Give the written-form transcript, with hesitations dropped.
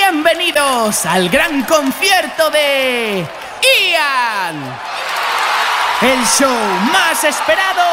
Bienvenidos al gran concierto de Ian, el show más esperado